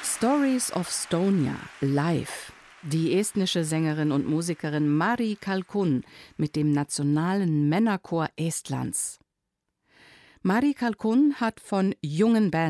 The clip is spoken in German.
Stories of Estonia live. Die estnische Sängerin und Musikerin Mari Kalkun mit dem nationalen Männerchor Estlands. Mari Kalkun hat von jungen Bands